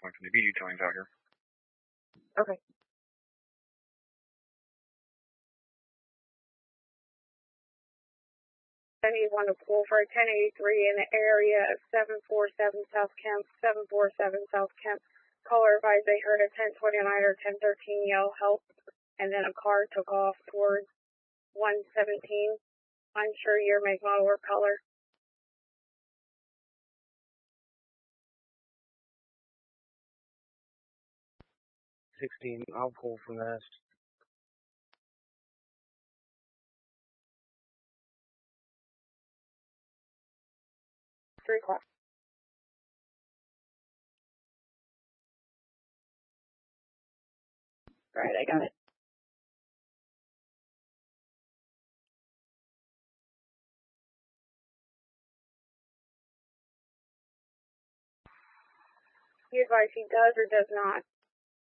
calling from the BD towing out here. Okay. I need one to pull for a 1083 in the area of 747 South Kemp, 747 South Kemp. Caller advised they heard a 1029 or 1013 yell help, and then a car took off towards 117. Unsure year, make, model, or color. 16, I'll pull from this. 3 o'clock. Right, I got it. He advised he does or does not